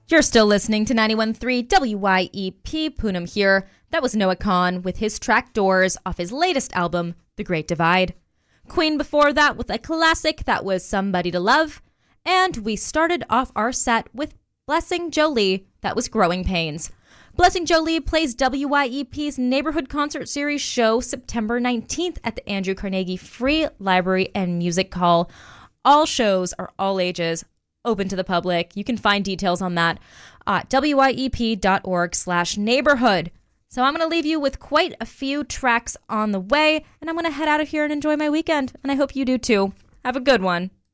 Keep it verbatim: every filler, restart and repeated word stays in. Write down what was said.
You're still listening to ninety-one point three W Y E P, Poonam here. That was Noah Kahan with his track Doors off his latest album, The Great Divide. Queen before that with a classic that was Somebody to Love. And we started off our set with Blessing Jolie, that was Growing Pains. Blessing Jolie plays W Y E P's Neighborhood Concert Series show September nineteenth at the Andrew Carnegie Free Library and Music Hall. All shows are all ages, open to the public. You can find details on that at W Y E P dot org slash neighborhood. So I'm going to leave you with quite a few tracks on the way, and I'm going to head out of here and enjoy my weekend. And I hope you do too. Have a good one.